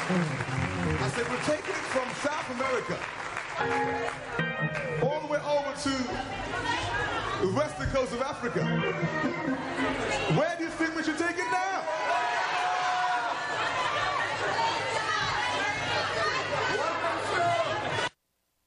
I said, we're taking it from South America all the way over to the western coast of Africa. Where do you think we should take it now?